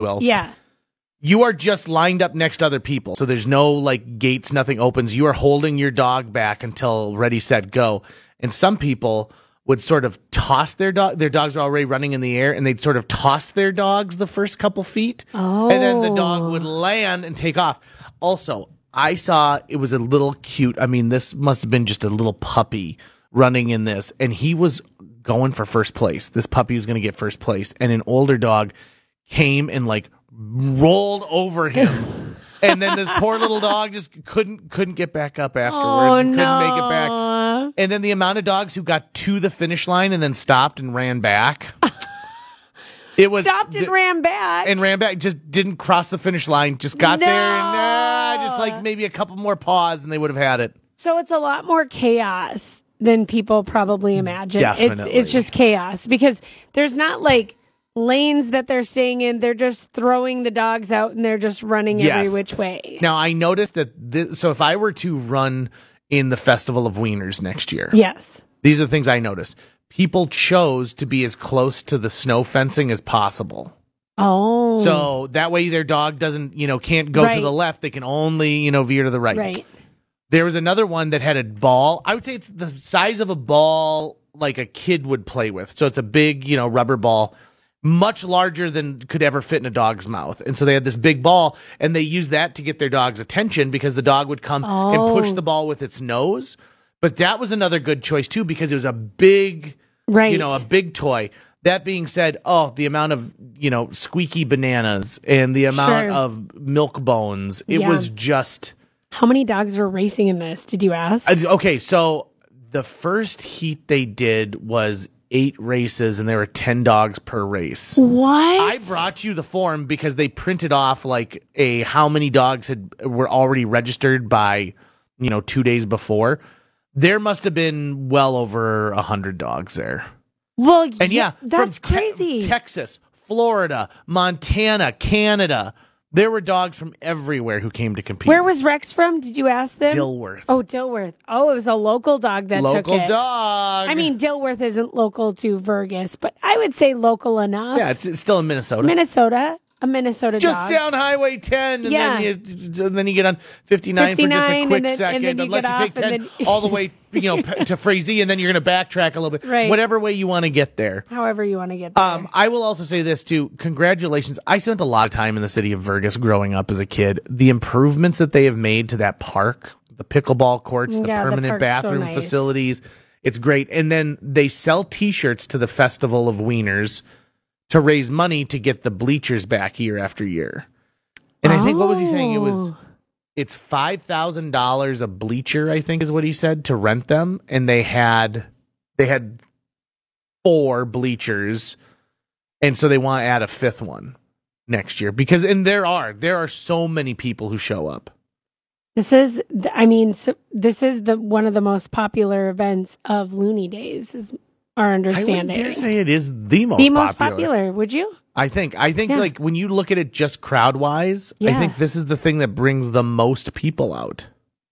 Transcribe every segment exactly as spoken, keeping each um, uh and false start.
well. Yeah. You are just lined up next to other people. So there's no like gates, nothing opens. You are holding your dog back until ready, set, go. And some people would sort of toss their dog. Their dogs are already running in the air, and they'd sort of toss their dogs the first couple feet. Oh. And then the dog would land and take off. Also, I saw it was a little cute. I mean, this must have been just a little puppy running in this. And he was going for first place. This puppy was going to get first place. And an older dog came and like rolled over him. And then this poor little dog just couldn't couldn't get back up afterwards. Oh, couldn't no. make it back. And then the amount of dogs who got to the finish line and then stopped and ran back. It was Stopped and th- ran back. and ran back. Just didn't cross the finish line. Just got No. there and uh, just like maybe a couple more paws and they would have had it. So it's a lot more chaos than people probably imagine. Definitely. It's it's just chaos because there's not like lanes that they're staying in. They're just throwing the dogs out and they're just running Yes. every which way. Now I noticed that this, so if I were to run in the Festival of Wieners next year, Yes. these are the things I noticed. People chose to be as close to the snow fencing as possible. Oh. So that way their dog doesn't, you know, can't go Right. to the left. They can only, you know, veer to the right. Right. There was another one that had a ball. I would say it's the size of a ball like a kid would play with. So it's a big, you know, rubber ball, much larger than could ever fit in a dog's mouth. And so they had this big ball, and they used that to get their dog's attention because the dog would come Oh. and push the ball with its nose. But that was another good choice, too, because it was a big, Right. you know, a big toy. That being said, oh, the amount of, you know, squeaky bananas and the amount Sure. of milk bones, it Yeah. was just... How many dogs were racing in this? Did you ask? Uh, Okay, so the first heat they did was eight races, and there were ten dogs per race. What? I brought you the form because they printed off like a how many dogs had were already registered by, you know, two days before. There must have been well over a hundred dogs there. well, And yeah, that's from Te- crazy. Texas, Florida, Montana, Canada. There were dogs from everywhere who came to compete. Where was Rex from? Did you ask them? Dilworth? Oh, Dilworth. Oh, it was a local dog that Local took it. dog. I mean, Dilworth isn't local to Vergas, but I would say local enough. yeah, it's, it's still in Minnesota. Minnesota, a Minnesota Just dog. down Highway ten, and Yeah. then you and then you get on fifty-nine, for just a fifty-nine, quick and then- second, and then you unless get you take off, ten and then- all the way, you know, p- to Frazee, and then you're going to backtrack a little bit. Right. Whatever way you want to get there. However you want to get there. Um, I will also say this too. Congratulations. I spent a lot of time in the city of Vergas growing up as a kid. The improvements that they have made to that park, the pickleball courts, the Yeah, the permanent park's so bathroom nice. facilities, it's great. And then they sell T-shirts to the Festival of Wieners to raise money to get the bleachers back year after year. And I think, what was he saying? It was, Oh. it's five thousand dollars a bleacher, I think is what he said, to rent them. And they had, they had four bleachers. And so they want to add a fifth one next year because, and there are, there are so many people who show up. This is, I mean, so this is the one of the most popular events of Looney Days, is our I would understanding. dare say it is the most the most popular. popular, would you? I think, I think Yeah. like when you look at it just crowd wise, I Yeah. think this is the thing that brings the most people out.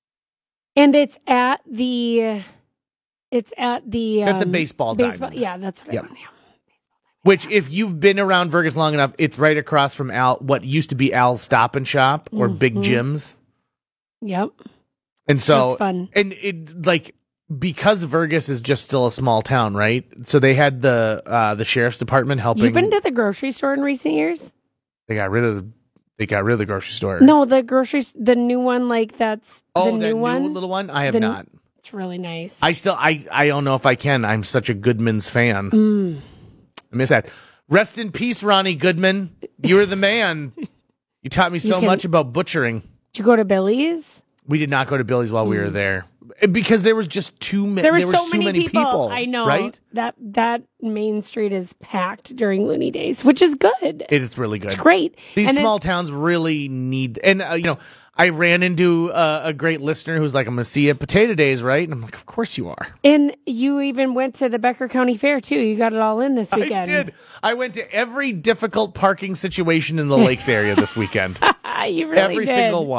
And it's at the, it's at the, At the um, baseball diamond. Yeah, that's what Yep. I want. Yeah. Which, if you've been around Vergas long enough, it's right across from Al, what used to be Al's Stop and Shop or Big Mhm. Jim's. Yep. And so, That's fun. and it like because Vergas is just still a small town, right? So they had the uh, the sheriff's department helping. You've been to the grocery store in recent years? They got rid of the, they got rid of the grocery store. No, the grocery, the new one, like that's oh, the that new one. little one. I have The- not. It's really nice. I still, I, I don't know if I can. I'm such a Goodman's fan. Mm. I miss that. Rest in peace, Ronnie Goodman. You were the man. You taught me so can- much about butchering. Did you go to Billy's? We did not go to Billy's while we were there because there was just too many. There were, there were so too many, many people. I know. right? That that main street is packed during Looney Days, which is good. It is really good. It's great. These And then- small towns really need, and uh, you know, I ran into uh, a great listener who's like, "I'm gonna see you at Potato Days, right?" And I'm like, "Of course you are." And you even went to the Becker County Fair too. You got it all in this weekend. I did. I went to every difficult parking situation in the Lakes area this weekend. you really every did. single one.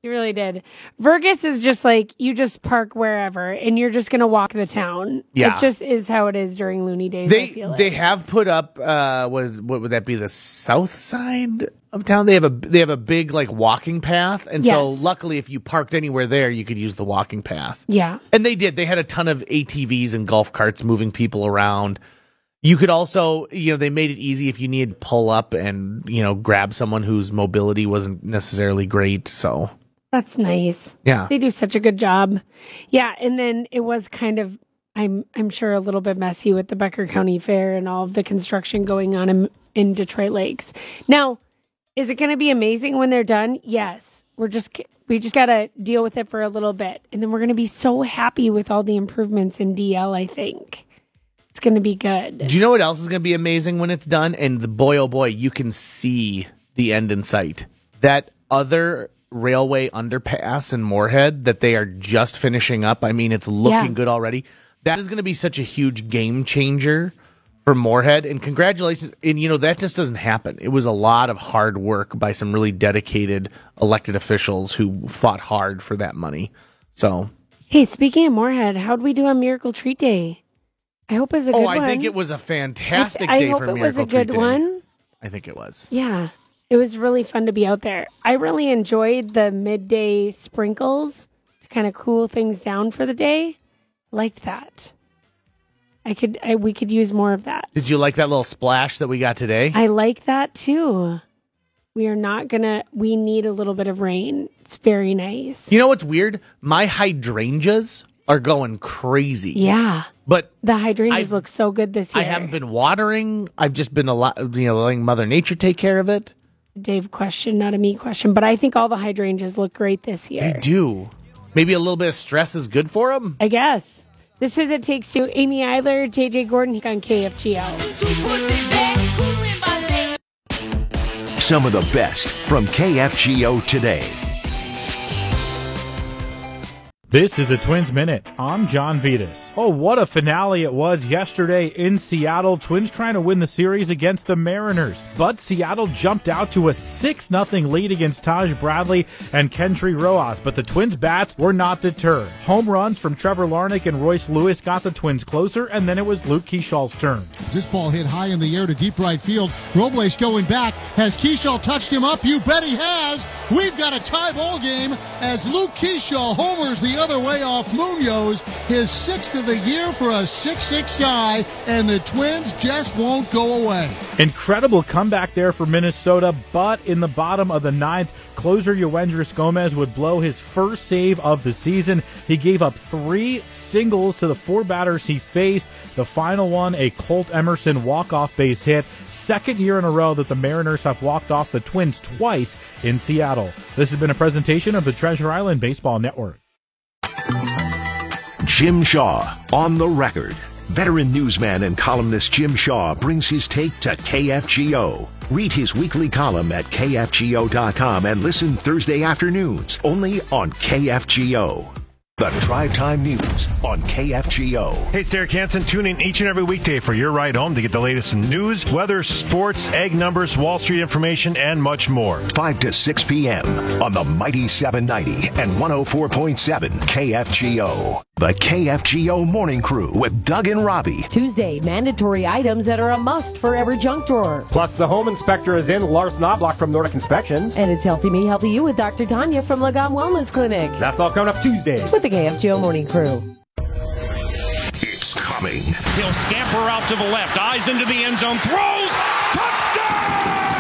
You really did. Vegas is just like, you just park wherever, and you're just going to walk the town. Yeah. It just is how it is during Looney Days, They I feel they like. have put up, uh, was, what would that be, the south side of town? They have a they have a big, like, walking path, and so Yes. luckily if you parked anywhere there, you could use the walking path. Yeah. And they did. They had a ton of A T Vs and golf carts moving people around. You could also, you know, they made it easy if you needed to pull up and, you know, grab someone whose mobility wasn't necessarily great, so... That's nice. Yeah. They do such a good job. Yeah, and then it was kind of, I'm I'm sure, a little bit messy with the Becker County Fair and all of the construction going on in, in Detroit Lakes. Now, is it going to be amazing when they're done? Yes. We're just we just got to deal with it for a little bit, and then we're going to be so happy with all the improvements in D L, I think. It's going to be good. Do you know what else is going to be amazing when it's done? And the, boy, oh boy, you can see the end in sight. That other railway underpass in Moorhead that they are just finishing up. I mean, it's looking Yeah. good already. That is going to be such a huge game changer for Moorhead. And congratulations. And, you know, that just doesn't happen. It was a lot of hard work by some really dedicated elected officials who fought hard for that money. So. Hey, speaking of Moorhead, how'd we do on Miracle Treat Day? I hope it was a good Oh, one. I think it was a fantastic I, day I hope for it Miracle was a good Treat Day. one. I think it was. Yeah. It was really fun to be out there. I really enjoyed the midday sprinkles to kind of cool things down for the day. Liked that. I could, I, we could use more of that. Did you like that little splash that we got today? I like that too. We are not gonna, we need a little bit of rain. It's very nice. You know what's weird? My hydrangeas are going crazy. Yeah. But The hydrangeas I've- look so good this I year. haven't been watering. I've just been a lot, you know, letting Mother Nature take care of it. Dave question, not a me question, but I think all the hydrangeas look great this year. They do. Maybe a little bit of stress is good for them. I guess. This is It Takes Two. Amy Eiler, J J Gordon on K F G O. Some of the best from K F G O today. This is a Twins Minute. I'm John Vitas. Oh, what a finale it was yesterday in Seattle. Twins trying to win the series against the Mariners. But Seattle jumped out to a six nothing lead against Taj Bradley and Kendry Rojas. But the Twins' bats were not deterred. Home runs from Trevor Larnach and Royce Lewis got the Twins closer, and then it was Luke Keeschall's turn. This ball hit high in the air to deep right field. Robles going back. Has Keeschall touched him up? You bet he has. We've got a tie ball game as Luke Keeschall homers the other way off Munoz. His sixth of the year for a six six tie, and the Twins just won't go away. Incredible comeback there for Minnesota, but in the bottom of the ninth, closer Yoendris Gomez would blow his first save of the season. He gave up three singles to the four batters he faced. The final one, a Colt Emerson walk-off base hit. Second year in a row that the Mariners have walked off the Twins twice in Seattle. This has been a presentation of the Treasure Island Baseball Network. Jim Shaw on the record. Veteran newsman and columnist Jim Shaw brings his take to K F G O. Read his weekly column at K F G O dot com and listen Thursday afternoons only on K F G O. The Drive Time News on K F G O. Hey, it's Derek Hansen. Tune in each and every weekday for your ride home to get the latest in news, weather, sports, egg numbers, Wall Street information, and much more. five to six p.m. on the Mighty seven ninety and one oh four point seven K F G O. The K F G O Morning Crew with Doug and Robbie. Tuesday, mandatory items that are a must for every junk drawer. Plus, the home inspector is in, Lars Knobloch from Nordic Inspections. And it's Healthy Me, Healthy You with Doctor Tanya from Lagom Wellness Clinic. That's all coming up Tuesday. With the K F G O Morning Crew. It's coming. He'll scamper out to the left, eyes into the end zone, throws, touchdown!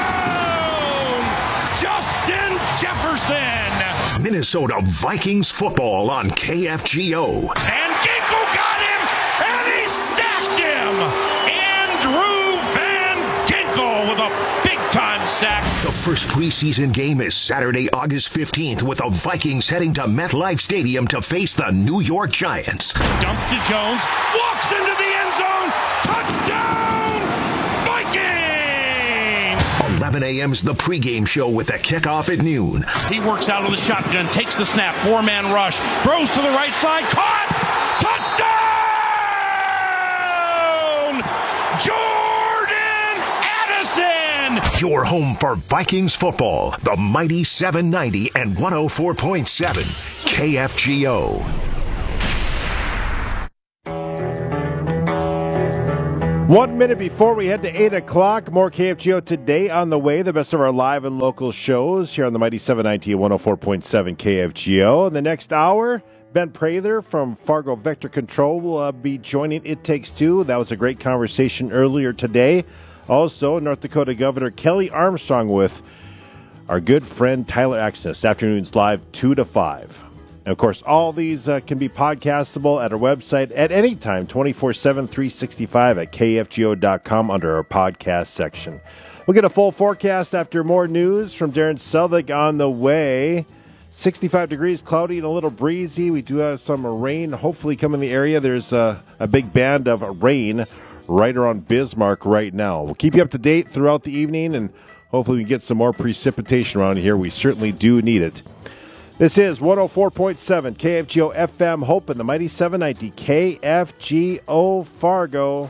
Justin Jefferson! Minnesota Vikings football on K F G O. And Ginkel got him, and he stashed him! Andrew Van Ginkel with a big-time sack. The first preseason game is Saturday, August fifteenth, with the Vikings heading to MetLife Stadium to face the New York Giants. Dumps to Jones, walks into the end zone, touchdown! Vikings! eleven a.m.'s the pregame show with the kickoff at noon. He works out of the shotgun, takes the snap, four-man rush, throws to the right side, caught! Touchdown! Jordan Addison! your home for Vikings football. The mighty seven ninety and one oh four point seven K F G O. One minute before we head to eight o'clock, more K F G O today on the way. The best of our live and local shows here on the mighty seven ninety and one oh four point seven K F G O. In the next hour, Ben Prather from Fargo Vector Control will uh, be joining It Takes Two. That was a great conversation earlier today. Also, North Dakota Governor Kelly Armstrong with our good friend Tyler Axness. Afternoons live two to five. And, of course, all these uh, can be podcastable at our website at any time, twenty-four seven, three sixty-five at K F G O dot com under our podcast section. We'll get a full forecast after more news from Darren Selvig on the way. sixty-five degrees, cloudy and a little breezy. We do have some rain hopefully coming in the area. There's a, a big band of rain right around Bismarck right now. We'll keep you up to date throughout the evening, and hopefully we can get some more precipitation around here. We certainly do need it. This is one oh four point seven K F G O F M Hope and the mighty seven ninety K F G O Fargo.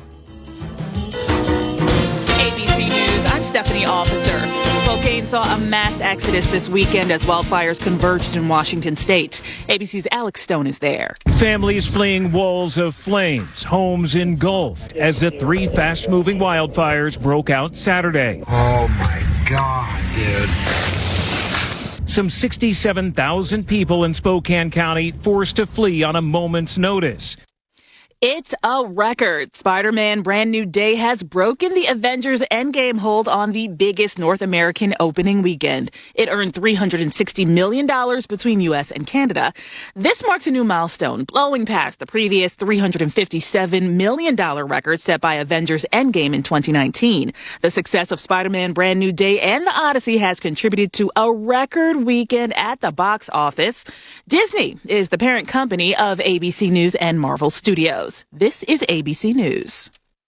A B C News, I'm Stephanie Officer. Spokane saw a mass exodus this weekend as wildfires converged in Washington state. A B C's Alex Stone is there. Families fleeing walls of flames, homes engulfed as the three fast-moving wildfires broke out Saturday. Oh, my God, dude. Some sixty-seven thousand people in Spokane County forced to flee on a moment's notice. It's a record. Spider-Man Brand New Day has broken the Avengers Endgame hold on the biggest North American opening weekend. It earned three hundred sixty million dollars between U S and Canada. This marks a new milestone, blowing past the previous three hundred fifty-seven million dollars record set by Avengers Endgame in twenty nineteen. The success of Spider-Man Brand New Day and The Odyssey has contributed to a record weekend at the box office. Disney is the parent company of A B C News and Marvel Studios. This is A B C News.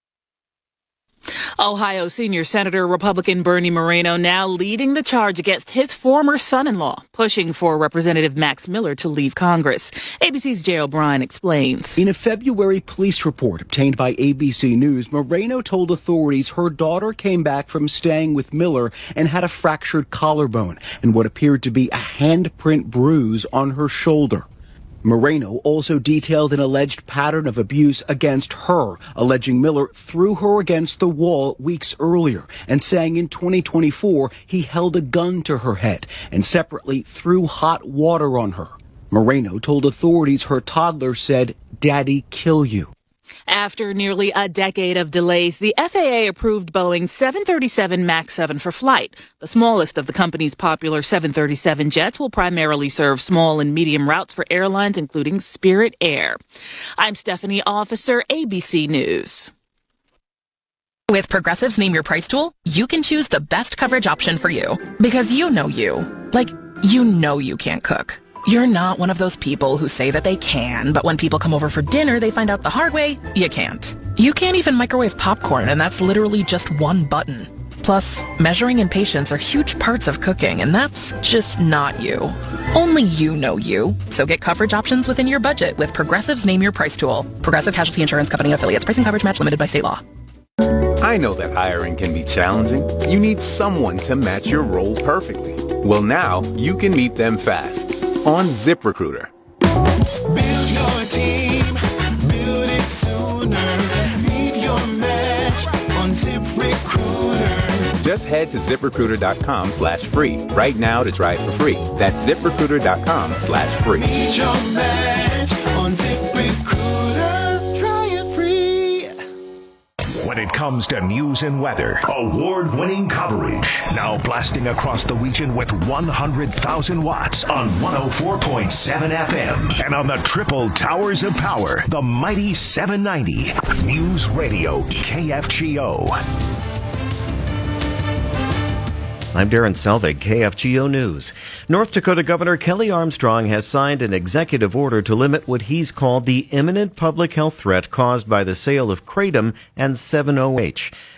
Ohio Senior Senator Republican Bernie Moreno now leading the charge against his former son-in-law, pushing for Representative Max Miller to leave Congress. A B C's Jay O'Brien explains. In a February police report obtained by A B C News, Moreno told authorities her daughter came back from staying with Miller and had a fractured collarbone and what appeared to be a handprint bruise on her shoulder. Moreno also detailed an alleged pattern of abuse against her, alleging Miller threw her against the wall weeks earlier and saying in twenty twenty-four he held a gun to her head and separately threw hot water on her. Moreno told authorities her toddler said, "Daddy, kill you." After nearly a decade of delays, the F A A approved Boeing's seven thirty-seven MAX seven for flight. The smallest of the company's popular seven thirty-seven jets will primarily serve small and medium routes for airlines, including Spirit Air. I'm Stephanie Officer, A B C News. With Progressive's Name Your Price tool, you can choose the best coverage option for you. Because you know you. Like, you know you can't cook. You're not one of those people who say that they can, but when people come over for dinner, they find out the hard way, you can't. You can't even microwave popcorn, and that's literally just one button. Plus, measuring and patience are huge parts of cooking, and that's just not you. Only you know you. So get coverage options within your budget with Progressive's Name Your Price tool. Progressive Casualty Insurance Company and Affiliates. Pricing coverage match limited by state law. I know that hiring can be challenging. You need someone to match your role perfectly. Well, now you can meet them fast on ZipRecruiter. Build your team, build it sooner. Meet your match on ZipRecruiter. Just head to ZipRecruiter.com slash free right now to try it for free. That's ZipRecruiter.com slash free. Meet your match on ZipRecruiter. Try it free. When it comes to news and weather, award-winning coverage. Now blasting across the region with one hundred thousand watts on one oh four point seven F M. And on the triple towers of power, the mighty seven ninety. News Radio K F G O. I'm Darren Selvig, K F G O News. North Dakota Governor Kelly Armstrong has signed an executive order to limit what he's called the imminent public health threat caused by the sale of Kratom and seven O H.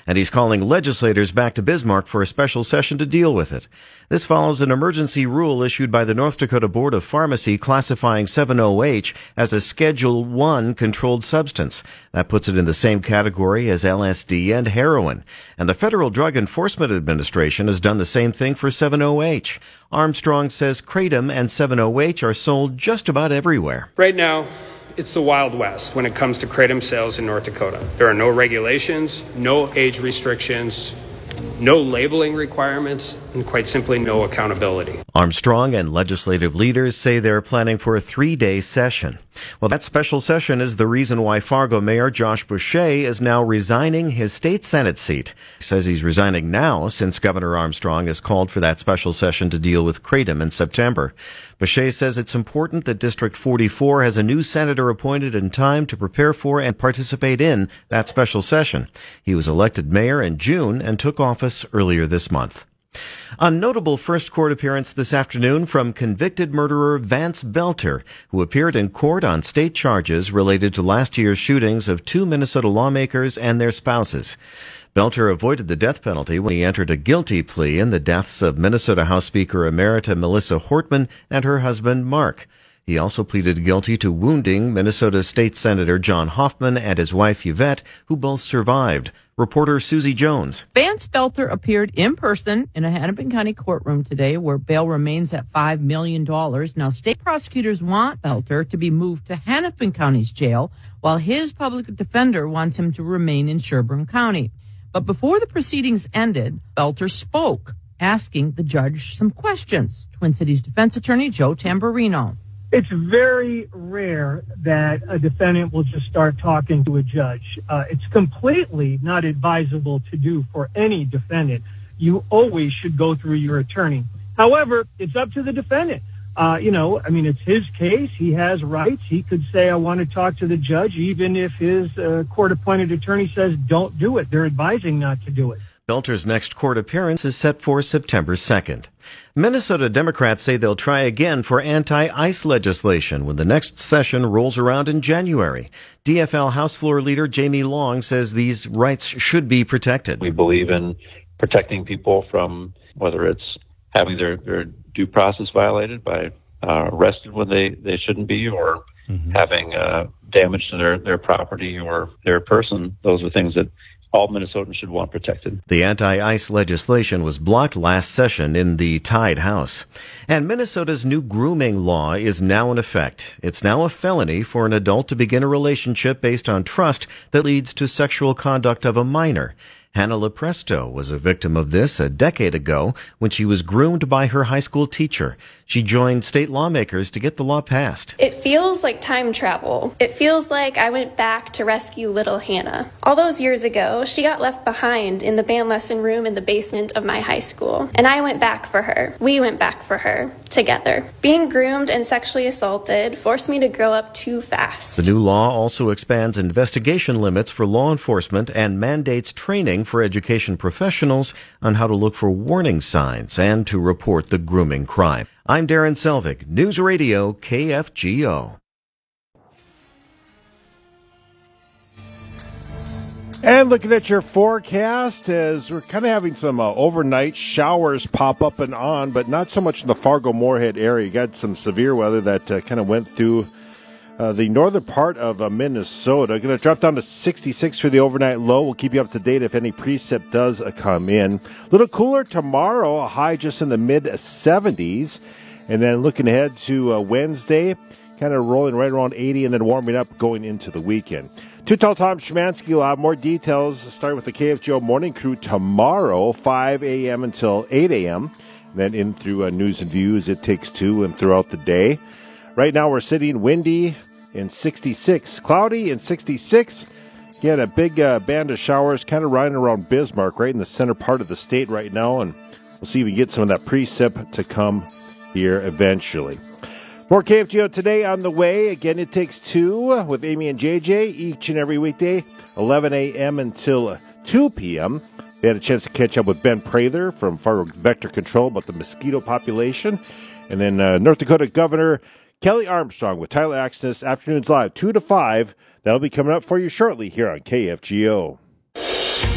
and he's calling legislators back to Bismarck for a special session to deal with it. This follows an emergency rule issued by the North Dakota Board of Pharmacy classifying seven O H as a Schedule one controlled substance. That puts it in the same category as L S D and heroin. And the Federal Drug Enforcement Administration has done the same thing for seven O H. Armstrong says kratom and seven O H are sold just about everywhere. Right now, it's the Wild West when it comes to kratom sales in North Dakota. There are no regulations, no age restrictions, no labeling requirements, and quite simply no accountability. Armstrong and legislative leaders say they're planning for a three-day session. Well, that special session is the reason why Fargo Mayor Josh Boucher is now resigning his state Senate seat. He says he's resigning now since Governor Armstrong has called for that special session to deal with kratom in September. Boucher says it's important that District forty-four has a new senator appointed in time to prepare for and participate in that special session. He was elected mayor in June and took office earlier this month. A notable first court appearance this afternoon from convicted murderer Vance Belter, who appeared in court on state charges related to last year's shootings of two Minnesota lawmakers and their spouses. Belter avoided the death penalty when he entered a guilty plea in the deaths of Minnesota House Speaker Emerita Melissa Hortman and her husband Mark. He also pleaded guilty to wounding Minnesota State Senator John Hoffman and his wife Yvette, who both survived. Reporter Susie Jones. Vance Belter appeared in person in a Hennepin County courtroom today where bail remains at five million dollars. Now, state prosecutors want Belter to be moved to Hennepin County's jail, while his public defender wants him to remain in Sherburne County. But before the proceedings ended, Belter spoke, asking the judge some questions. Twin Cities defense attorney Joe Tamburino. It's very rare that a defendant will just start talking to a judge. Uh, it's completely not advisable to do for any defendant. You always should go through your attorney. However, it's up to the defendant. Uh, you know, I mean, it's his case. He has rights. He could say, I want to talk to the judge, even if his uh, court-appointed attorney says, don't do it. They're advising not to do it. Belter's next court appearance is set for September second. Minnesota Democrats say they'll try again for anti-ICE legislation when the next session rolls around in January. D F L House Floor Leader Jamie Long says these rights should be protected. We believe in protecting people from whether it's having their, their due process violated by uh, arrested when they, they shouldn't be, or mm-hmm. having uh, damage to their, their property or their person. Those are things that all Minnesotans should want protected. The anti-ICE legislation was blocked last session in the tied House. And Minnesota's new grooming law is now in effect. It's now a felony for an adult to begin a relationship based on trust that leads to sexual conduct of a minor. Hannah Lepresto was a victim of this a decade ago when she was groomed by her high school teacher. She joined state lawmakers to get the law passed. It feels like time travel. It feels like I went back to rescue little Hannah. All those years ago, she got left behind in the band lesson room in the basement of my high school. And I went back for her. We went back for her. Together. Being groomed and sexually assaulted forced me to grow up too fast. The new law also expands investigation limits for law enforcement and mandates training for education professionals on how to look for warning signs and to report the grooming crime. I'm Darren Selvig, News Radio K F G O. And looking at your forecast, as we're kind of having some uh, overnight showers pop up and on, but not so much in the Fargo-Moorhead area. You got some severe weather that uh, kind of went through uh, the northern part of uh, Minnesota. Going to drop down to sixty-six for the overnight low. We'll keep you up to date if any precip does uh, come in. A little cooler tomorrow, a high just in the mid seventies. And then looking ahead to uh, Wednesday, kind of rolling right around eighty and then warming up going into the weekend. Too Tall Tom Szymanski will have more details. Start with the K F G O Morning Crew tomorrow, five a.m. until eight a.m. And then in through uh, News and Views, It Takes Two, and throughout the day. Right now we're sitting windy in sixty-six, cloudy in sixty-six. Again, a big uh, band of showers kind of riding around Bismarck, right in the center part of the state right now. And we'll see if we can get some of that precip to come here eventually. More K F G O today on the way. Again, It Takes Two with Amy and J J each and every weekday, eleven a.m. until two p.m. They had a chance to catch up with Ben Prather from Fargo Vector Control about the mosquito population. And then uh, North Dakota Governor Kelly Armstrong with Tyler Axness, Afternoons Live, two to five. That'll be coming up for you shortly here on K F G O.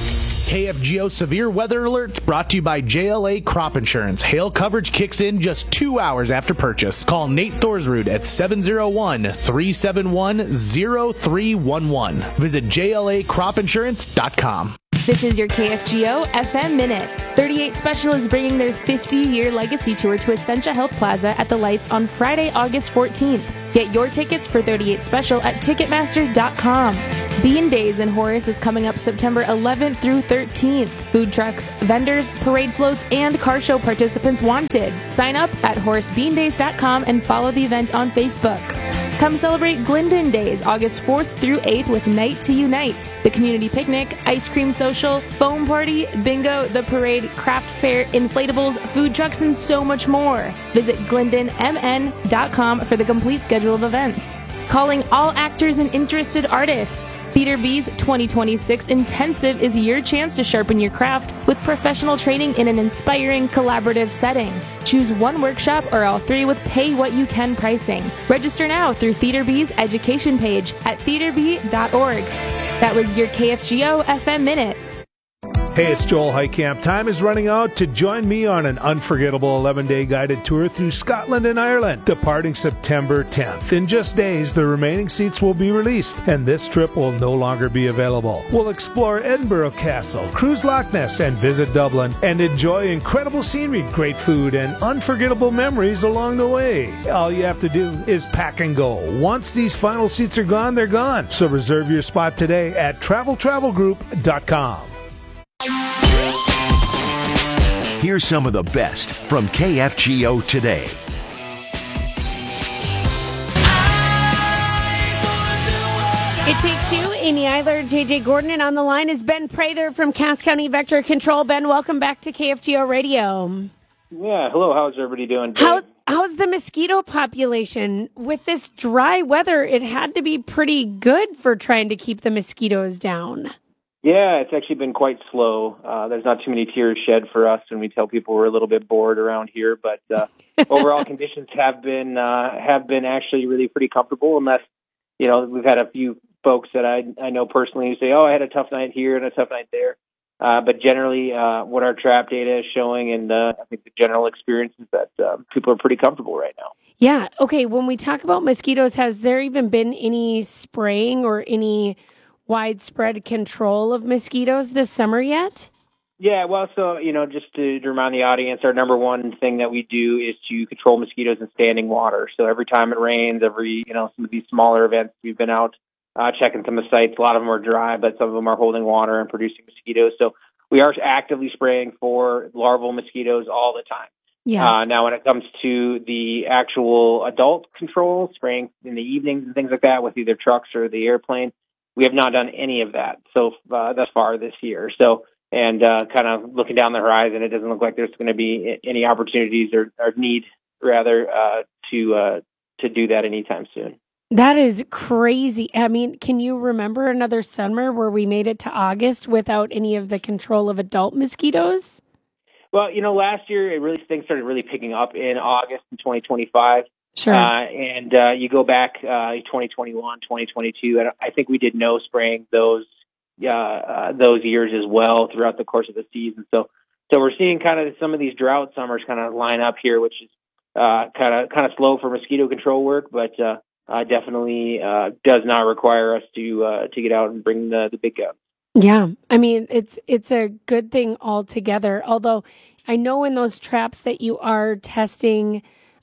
K F G O Severe Weather Alerts brought to you by J L A Crop Insurance. Hail coverage kicks in just two hours after purchase. Call Nate Thorsrud at seven oh one, three seven one, oh three one one. Visit J L A crop insurance dot com. This is your K F G O F M Minute. thirty-eight Special is bringing their fifty-year legacy tour to Essentia Health Plaza at the Lights on Friday, August fourteenth. Get your tickets for thirty-eight Special at Ticketmaster dot com. Bean Days in Horace is coming up September eleventh through thirteenth. Food trucks, vendors, parade floats, and car show participants wanted. Sign up at horace bean days dot com and follow the event on Facebook. Come celebrate Glendon Days, August fourth through eighth with Night to Unite. The community picnic, ice cream social, foam party, bingo, the parade, craft fair, inflatables, food trucks, and so much more. Visit glendon m n dot com for the complete schedule of events. Calling all actors and interested artists. Theater B's twenty twenty-six Intensive is your chance to sharpen your craft with professional training in an inspiring collaborative setting. Choose one workshop or all three with pay-what-you-can pricing. Register now through Theater B's education page at theater b dot org. That was your K F G O F M Minute. Hey, it's Joel Heitkamp. Time is running out to join me on an unforgettable eleven-day guided tour through Scotland and Ireland, departing September tenth. In just days, the remaining seats will be released, and this trip will no longer be available. We'll explore Edinburgh Castle, cruise Loch Ness, and visit Dublin, and enjoy incredible scenery, great food, and unforgettable memories along the way. All you have to do is pack and go. Once these final seats are gone, they're gone. So reserve your spot today at travel travel group dot com. Here's some of the best from K F G O today. It Takes Two, Amy Eiler, J J Gordon, and on the line is Ben Prather from Cass County Vector Control. Ben, welcome back to K F G O Radio. Yeah, hello. How's everybody doing today? How, how's the mosquito population? With this dry weather, it had to be pretty good for trying to keep the mosquitoes down. Yeah, it's actually been quite slow. Uh, there's not too many tears shed for us when we tell people we're a little bit bored around here, but uh, overall conditions have been uh, have been actually really pretty comfortable. Unless, you know, we've had a few folks that I I know personally who say, "Oh, I had a tough night here and a tough night there." Uh, but generally, uh, what our trap data is showing, and uh, I think the general experience is that uh, people are pretty comfortable right now. Yeah. Okay. When we talk about mosquitoes, has there even been any spraying or any widespread control of mosquitoes this summer yet? Yeah, well, so, you know, just to, to remind the audience, our number one thing that we do is to control mosquitoes in standing water. So every time it rains, every, you know, some of these smaller events, we've been out uh, checking some of the sites. A lot of them are dry, but some of them are holding water and producing mosquitoes. So we are actively spraying for larval mosquitoes all the time. Yeah. Uh, now, when it comes to the actual adult control, spraying in the evenings and things like that with either trucks or the airplane, we have not done any of that so uh, thus far this year. So, and uh, kind of looking down the horizon, it doesn't look like there's going to be any opportunities or, or need, rather, uh, to uh, to do that anytime soon. That is crazy. I mean, can you remember another summer where we made it to August without any of the control of adult mosquitoes? Well, you know, last year it really things started really picking up in August in twenty twenty-five. Sure. Uh, and uh, you go back uh, twenty twenty-one, twenty twenty-two, and I think we did no spraying those uh, uh, those years as well throughout the course of the season. So, so we're seeing kind of some of these drought summers kind of line up here, which is uh, kind of kind of slow for mosquito control work, but uh, uh, definitely uh, does not require us to uh, to get out and bring the, the big guns. Yeah, I mean it's it's a good thing altogether. Although I know in those traps that you are testing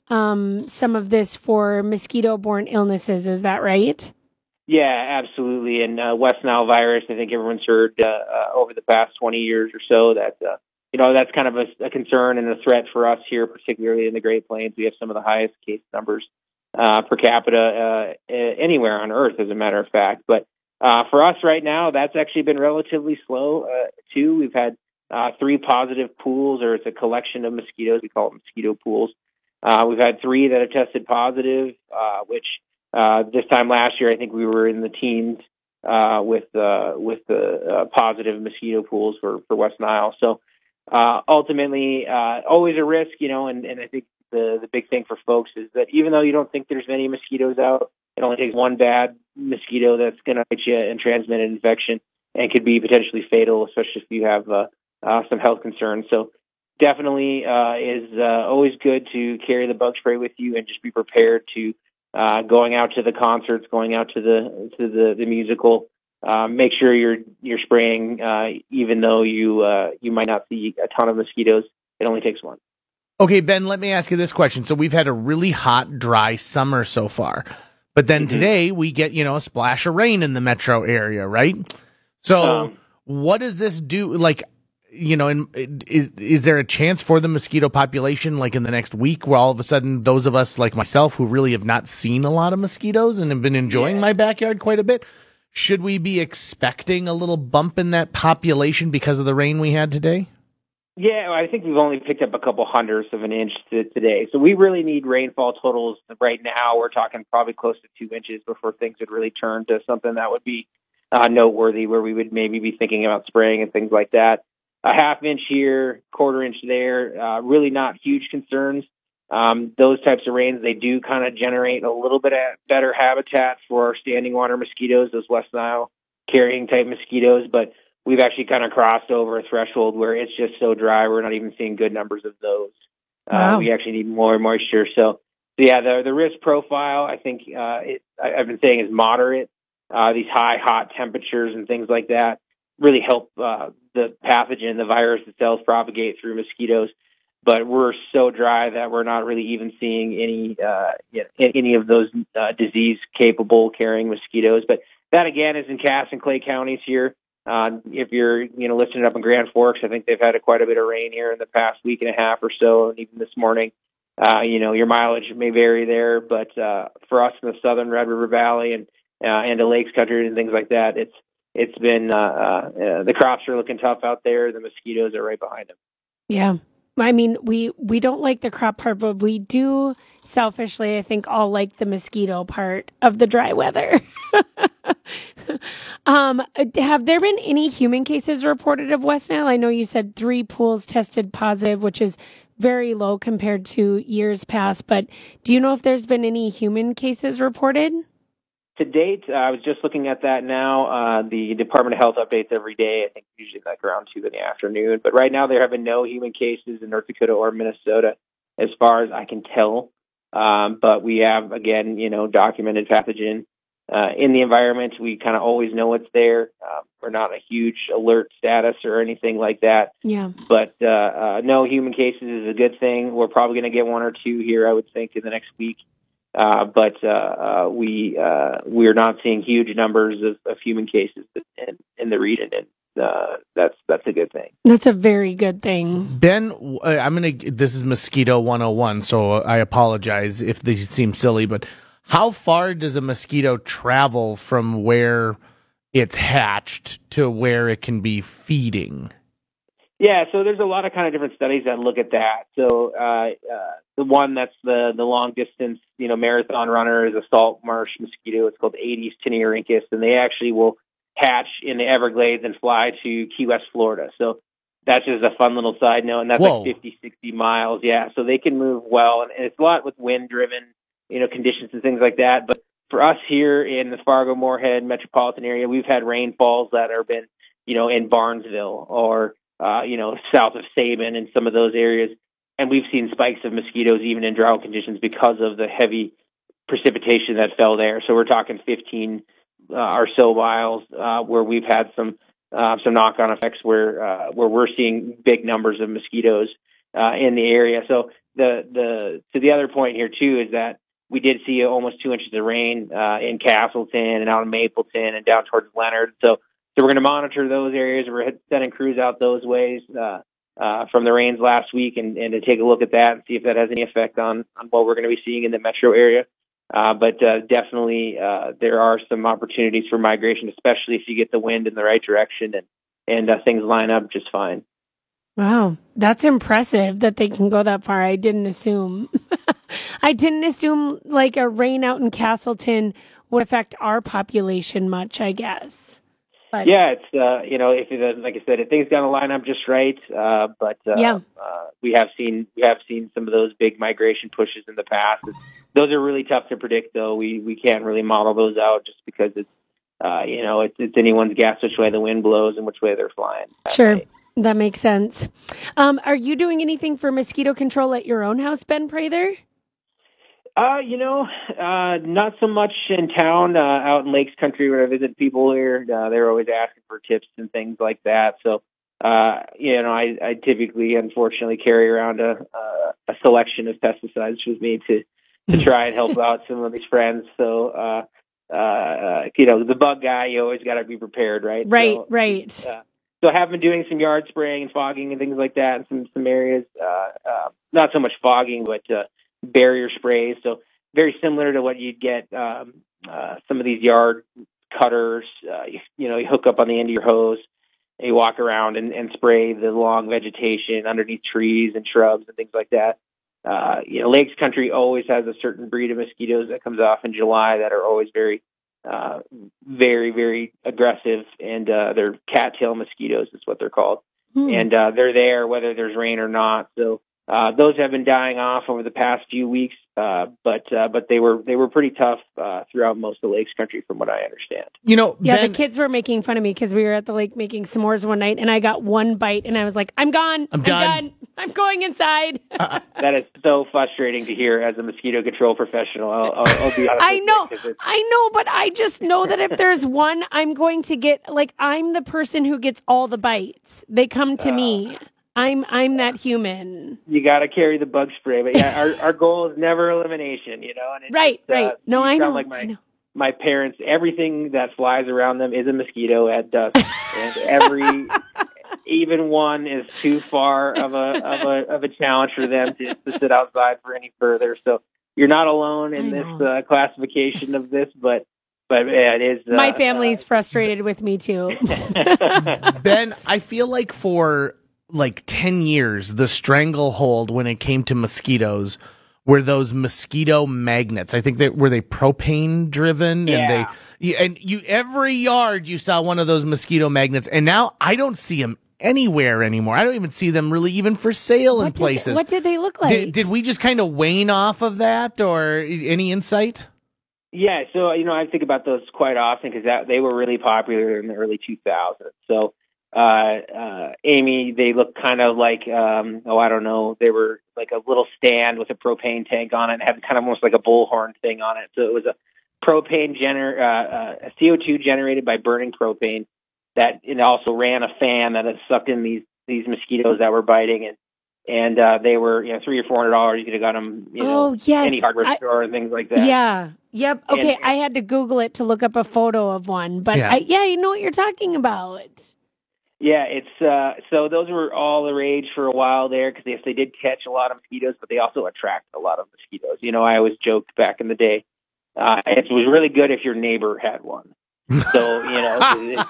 um, some of this for mosquito-borne illnesses. Is that right? Yeah, absolutely. And uh, West Nile virus, I think everyone's heard uh, uh, over the past twenty years or so that, uh, you know, that's kind of a, a concern and a threat for us here, particularly in the Great Plains. We have some of the highest case numbers uh, per capita uh, anywhere on Earth, as a matter of fact. But uh, for us right now, that's actually been relatively slow, uh, too. We've had uh, three positive pools, or it's a collection of mosquitoes. We call it mosquito pools. Uh, we've had three that have tested positive, uh, which uh, this time last year, I think we were in the teens uh, with uh, with the uh, positive mosquito pools for, for West Nile. So uh, ultimately, uh, always a risk, you know, and, and I think the, the big thing for folks is that even though you don't think there's many mosquitoes out, it only takes one bad mosquito that's going to hit you and transmit an infection. and could be potentially fatal, especially if you have uh, uh, some health concerns. So definitely uh, is uh, always good to carry the bug spray with you and just be prepared to uh, going out to the concerts, going out to the to the, the musical. Uh, make sure you're you're spraying, uh, even though you uh, you might not see a ton of mosquitoes. It only takes one. Okay, Ben, let me ask you this question. So we've had a really hot, dry summer so far, but then mm-hmm. today we get, you know, a splash of rain in the metro area, right? So um, what does this do? Like, you know, in, is is there a chance for the mosquito population, like in the next week, where all of a sudden those of us like myself who really have not seen a lot of mosquitoes and have been enjoying yeah. my backyard quite a bit, should we be expecting a little bump in that population because of the rain we had today? Yeah, I think we've only picked up a couple hundredths of an inch to, today. So we really need rainfall totals right now. We're talking probably close to two inches before things would really turn to something that would be uh, noteworthy, where we would maybe be thinking about spraying and things like that. A half inch here, quarter inch there, uh, really not huge concerns. Um, those types of rains, they do kind of generate a little bit of better habitat for our standing water mosquitoes, those West Nile carrying type mosquitoes, but we've actually kind of crossed over a threshold where it's just so dry, we're not even seeing good numbers of those. Wow. Uh, we actually need more moisture. So, so yeah, the the risk profile, I think uh, it, I, I've been saying is moderate. Uh, these high, hot temperatures and things like that really help uh, the pathogen, the virus itself, propagate through mosquitoes. But we're so dry that we're not really even seeing any uh, any of those uh, disease-capable carrying mosquitoes. But that, again, is in Cass and Clay counties here. Uh, if you're, you know, listening up in Grand Forks, I think they've had a, quite a bit of rain here in the past week and a half or so, and even this morning. Uh, you know, your mileage may vary there, but uh, for us in the southern Red River Valley and uh, and the Lakes country and things like that, it's it's been uh, uh, the crops are looking tough out there. The mosquitoes are right behind them. Yeah. I mean, we, we don't like the crop part, but we do selfishly, I think, all like the mosquito part of the dry weather. um, have there been any human cases reported of West Nile? I know you said three pools tested positive, which is very low compared to years past, but do you know if there's been any human cases reported? To date, uh, I was just looking at that now. Uh, the Department of Health updates every day. I think usually like around two in the afternoon. But right now there have been no human cases in North Dakota or Minnesota, as far as I can tell. Um, but we have, again, you know, documented pathogen uh, in the environment. We kind of always know it's there. Uh, we're not a huge alert status or anything like that. Yeah. But uh, uh, no human cases is a good thing. We're probably going to get one or two here, I would think, in the next week. Uh, but uh, uh, we uh, we're not seeing huge numbers of, of human cases in, in the region, and uh, that's that's a good thing. That's a very good thing. Ben, I'm gonna. This is Mosquito one oh one, so I apologize if these seem silly, but how far does a mosquito travel from where it's hatched to where it can be feeding? Yeah, so there's a lot of kind of different studies that look at that. So uh, uh, the one that's the the long distance, you know, marathon runner is a salt marsh mosquito. It's called Aedes taeniorhynchus, and they actually will hatch in the Everglades and fly to Key West, Florida. So that's just a fun little side note, and that's Whoa. like fifty, sixty miles. Yeah, so they can move well, and, and it's a lot with wind-driven, you know, conditions and things like that. But for us here in the Fargo-Moorhead metropolitan area, we've had rainfalls that have been, you know, in Barnesville or Uh, you know, south of Sabin and some of those areas. And we've seen spikes of mosquitoes even in drought conditions because of the heavy precipitation that fell there. So we're talking fifteen uh, or so miles uh, where we've had some uh, some knock-on effects where uh, where we're seeing big numbers of mosquitoes uh, in the area. So the the to the other point here too is that we did see almost two inches of rain uh, in Castleton and out in Mapleton and down towards Leonard. So So we're going to monitor those areas. We're sending crews out those ways uh, uh, from the rains last week and, and to take a look at that and see if that has any effect on, on what we're going to be seeing in the metro area. Uh, but uh, definitely uh, there are some opportunities for migration, especially if you get the wind in the right direction and, and uh, things line up just fine. Wow, that's impressive that they can go that far. I didn't assume. I didn't assume like a rain out in Castleton would affect our population much, I guess. But, yeah, it's uh, you know, if it, like I said, if things got to line up just right, uh, but uh, yeah. uh, we have seen we have seen some of those big migration pushes in the past. Those are really tough to predict, though. We we can't really model those out just because it's uh, you know, it's, it's anyone's guess which way the wind blows and which way they're flying. Sure. That makes sense. Um, are you doing anything for mosquito control at your own house, Ben Prather? Uh, you know, uh, not so much in town, uh, out in Lakes Country where I visit people here. Uh, they're always asking for tips and things like that. So, uh, you know, I, I typically, unfortunately, carry around a, a, a selection of pesticides with me to, to try and help out some of these friends. So, uh, uh, you know, the bug guy, you always got to be prepared, right? Right, so, right. Uh, So I have been doing some yard spraying and fogging and things like that in some, some areas. Uh, uh, not so much fogging, but uh, barrier sprays. So very similar to what you'd get um, uh, some of these yard cutters. Uh, you, you know, you hook up on the end of your hose and you walk around and, and spray the long vegetation underneath trees and shrubs and things like that. Uh, you know, Lakes Country always has a certain breed of mosquitoes that comes off in July that are always very Uh, very, very aggressive, and uh, they're cattail mosquitoes is what they're called. Hmm. And uh, they're there whether there's rain or not. So uh, those have been dying off over the past few weeks, uh, but uh, but they were they were pretty tough uh, throughout most of Lakes Country, from what I understand. You know, Yeah, Ben, the kids were making fun of me because we were at the lake making s'mores one night, and I got one bite, and I was like, I'm gone. I'm done. I'm going inside. That is so frustrating to hear as a mosquito control professional. I'll, I'll, I'll be honest. I with you, know, 'cause it's- I know, but I just know that if there's one, I'm going to get, like, I'm the person who gets all the bites. They come to Uh, me. I'm I'm that human. You got to carry the bug spray, but yeah, our our goal is never elimination, you know. And it's, Right, uh, right. No, you I sound know. Like my, I know. my parents, everything that flies around them is a mosquito at dusk, and every even one is too far of a of a of a challenge for them to, to sit outside for any further. So you're not alone in I this uh, classification of this, but but yeah, it is. Uh, My family's frustrated with me too. Ben, I feel like for like ten years, the stranglehold when it came to mosquitoes were those mosquito magnets. I think that were they propane driven, Yeah. and they you- and you every yard you saw one of those mosquito magnets, and now I don't see them anywhere anymore. I don't even see them really even for sale in What did- places. what did they look like? Did, did we just kind of wane off of that, or any insight? Yeah, so you know I think about those quite often because that they were really popular in the early two thousands. So, uh, uh, Amy, they look kind of like um, oh I don't know, they were like a little stand with a propane tank on it, and had kind of almost like a bullhorn thing on it. So it was a propane gener uh, uh, a C O two generated by burning propane that it also ran a fan that had sucked in these these mosquitoes that were biting, and and uh, they were you know three or four hundred dollars. You could have got them you know Oh, yes. any hardware I- store and things like that. Yeah. Yep. Okay. And- I had to Google it to look up a photo of one, but Yeah. I, yeah, you know what you're talking about. Yeah, it's uh so those were all the rage for a while there because yes, they did catch a lot of mosquitoes, but they also attract a lot of mosquitoes. You know, I always joked back in the day, uh, it was really good if your neighbor had one. So you know, it,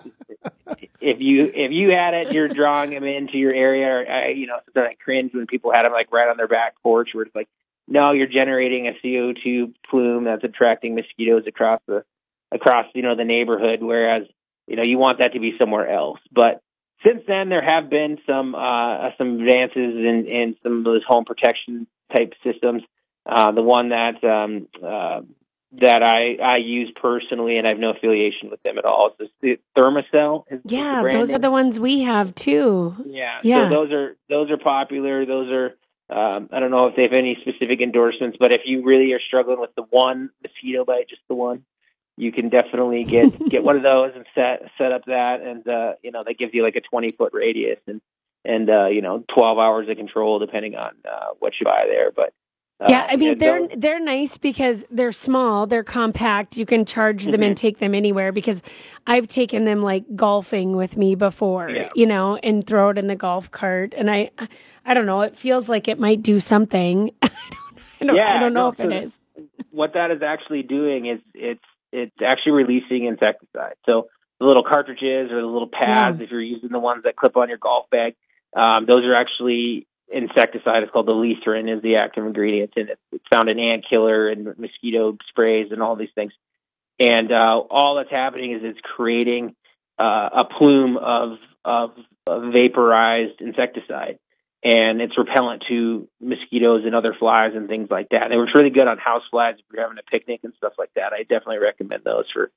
if you if you had it, you're drawing them into your area. I, you know, sometimes I cringe when people had them like right on their back porch, where it's like, no, you're generating a C O two plume that's attracting mosquitoes across the across you know the neighborhood, whereas you know you want that to be somewhere else. But since then, there have been some uh, some advances in, in some of those home protection type systems. Uh, the one that um, uh, that I, I use personally, and I have no affiliation with them at all, is the Thermacell. Is, is the Yeah, brand those name. are the ones we have too. Yeah, Yeah. so those are those are popular. Those are um, I don't know if they have any specific endorsements, but if you really are struggling with the one mosquito bite, just the one, you can definitely get get one of those and set set up that, and uh, you know that gives you like a twenty foot radius and and uh, you know twelve hours of control depending on uh, what you buy there. But uh, Yeah, I mean yeah, they're those- they're nice because they're small, they're compact. You can charge them and Mhm. take them anywhere. Because I've taken them like golfing with me before, Yeah. you know, and throw it in the golf cart. And I, I don't know. It feels like it might do something. I don't, yeah, I don't know no, if it so is. What that is actually doing is it's it's actually releasing insecticide. So the little cartridges or the little pads, Yeah. if you're using the ones that clip on your golf bag, um, those are actually insecticide. It's called the Lethrin is the active ingredient, and it's, it's found in ant killer and mosquito sprays and all these things. And uh, all that's happening is it's creating uh, a plume of, of of vaporized insecticide, and it's repellent to mosquitoes and other flies and things like that. And it was really good on house flies if you're having a picnic and stuff like that. I definitely recommend those for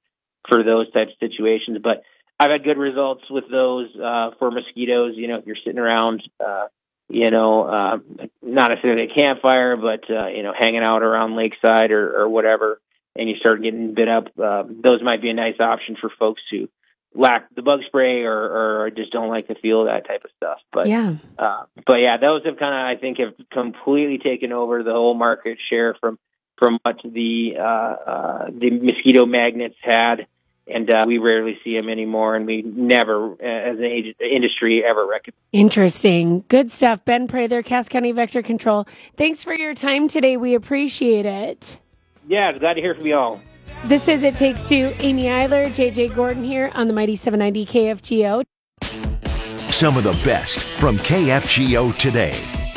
for those types of situations. But I've had good results with those uh, for mosquitoes. You know, if you're sitting around, uh, you know, uh, not necessarily a campfire, but, uh, you know, hanging out around lakeside or, or whatever, and you start getting bit up, uh, those might be a nice option for folks who lack the bug spray or, or just don't like the feel of that type of stuff. But yeah, uh, but yeah, those have kind of, I think, have completely taken over the whole market share from from what the uh, uh, the mosquito magnets had, and uh, we rarely see them anymore, and we never, as an ag- industry, ever recommend. Interesting, good stuff. Ben Prather, Cass County Vector Control. Thanks for your time today. We appreciate it. Yeah, glad to hear from you all. This is It Takes Two. Amy Eiler, J J Gordon here on the Mighty seven ninety K F G O. Some of the best from K F G O today.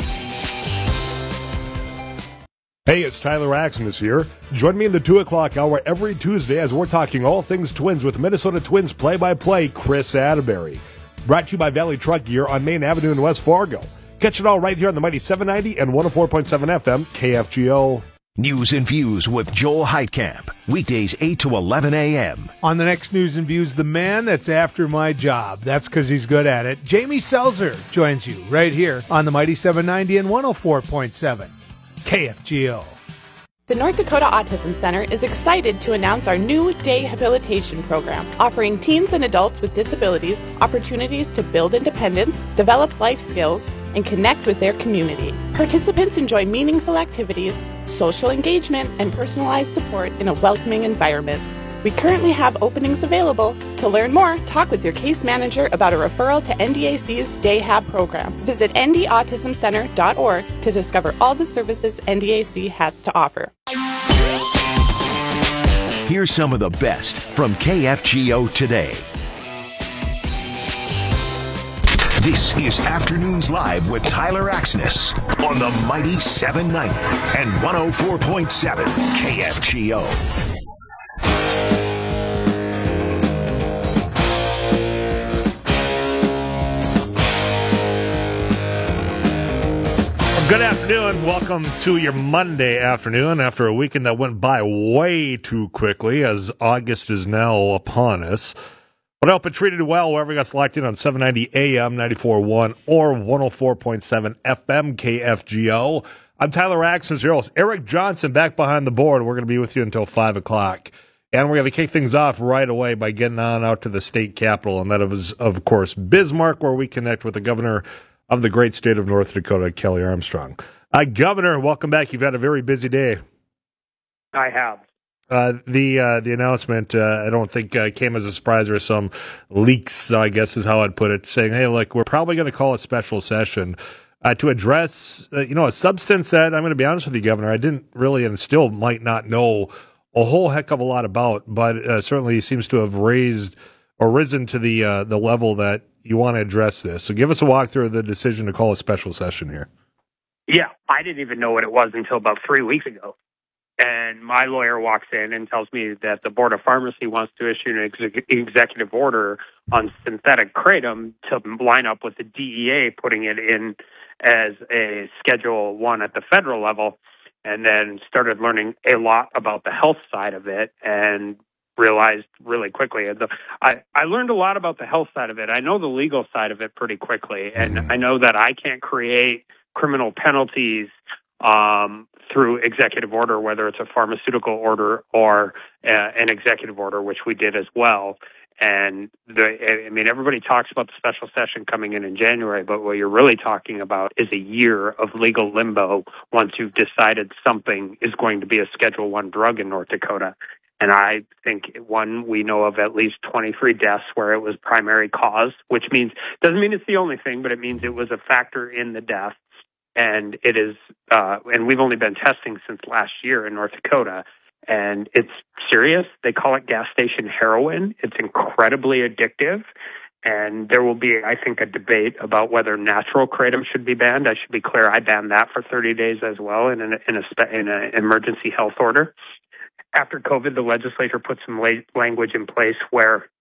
Hey, it's Tyler Axon here. Join me in the two o'clock hour every Tuesday as we're talking all things Twins with Minnesota Twins play-by-play Chris Atterbury. Brought to you by Valley Truck Gear on Main Avenue in West Fargo. Catch it all right here on the Mighty seven ninety and one oh four point seven F M K F G O. News and Views with Joel Heitkamp. Weekdays eight to eleven a.m. On the next News and Views, the man that's after my job. That's because he's good at it. Jamie Selzer joins you right here on the Mighty seven ninety and one oh four point seven K F G O. The North Dakota Autism Center is excited to announce our new day habilitation program, offering teens and adults with disabilities opportunities to build independence, develop life skills, and connect with their community. Participants enjoy meaningful activities, social engagement, and personalized support in a welcoming environment. We currently have openings available. To learn more, talk with your case manager about a referral to N D A C's Day Hab program. Visit n d autism center dot org to discover all the services N D A C has to offer. Here's some of the best from K F G O today. This is Afternoons Live with Tyler Axness on the Mighty seven ninety and one oh four point seven K F G O. Good afternoon. Welcome to your Monday afternoon after a weekend that went by way too quickly as August is now upon us. But I hope it treated you well wherever you got selected on seven ninety A M, ninety-four point one, or one oh four point seven F M K F G O. I'm Tyler Axon, your host. Eric Johnson back behind the board. We're going to be with you until five o'clock. And we're going to kick things off right away by getting on out to the state capitol, and that is, of course, Bismarck, where we connect with the governor of the great state of North Dakota, Kelly Armstrong. Uh, Governor, welcome back. You've had a very busy day. I have. Uh, the uh, the announcement, uh, I don't think uh, came as a surprise, or some leaks, I guess is how I'd put it, saying, hey, look, we're probably going to call a special session uh, to address, uh, you know, a substance that, I'm going to be honest with you, Governor, I didn't really and still might not know a whole heck of a lot about, but uh, certainly seems to have raised or risen to the uh, the level that you want to address this. So give us a walkthrough of the decision to call a special session here. Yeah, I didn't even know what it was until about three weeks ago. And my lawyer walks in and tells me that the Board of Pharmacy wants to issue an exec- executive order on synthetic kratom to line up with the D E A putting it in as a Schedule One at the federal level, and then started learning a lot about the health side of it and realized really quickly. The, I, I learned a lot about the health side of it. I know the legal side of it pretty quickly, and I know that I can't create criminal penalties um, through executive order, whether it's a pharmaceutical order or uh, an executive order, which we did as well. And the, I mean, everybody talks about the special session coming in in January, but what you're really talking about is a year of legal limbo once you've decided something is going to be a Schedule One drug in North Dakota. And I think, one, we know of at least twenty-three deaths where it was primary cause, which means, doesn't mean it's the only thing, but it means it was a factor in the death. And it is, uh, and we've only been testing since last year in North Dakota. And it's serious. They call it gas station heroin. It's incredibly addictive. And there will be, I think, a debate about whether natural kratom should be banned. I should be clear, I banned that for thirty days as well in an in a, in a emergency health order. After COVID, the legislature put some la- language in place where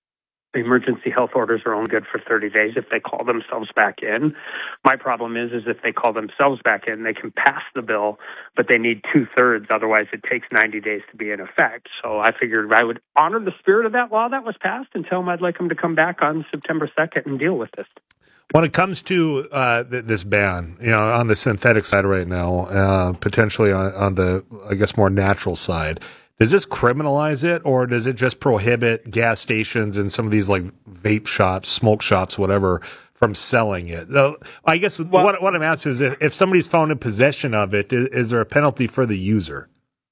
The emergency health orders are only good for thirty days if they call themselves back in. My problem is, is if they call themselves back in, they can pass the bill, but they need two-thirds. Otherwise, it takes ninety days to be in effect. So I figured I would honor the spirit of that law that was passed and tell them I'd like them to come back on September second and deal with this. When it comes to uh, th- this ban, you know, on the synthetic side right now, uh, potentially on, on the, I guess, more natural side, does this criminalize it, or does it just prohibit gas stations and some of these like vape shops, smoke shops, whatever, from selling it? Uh, I guess well, what, what I'm asking is if, if somebody's found in possession of it, is, is there a penalty for the user?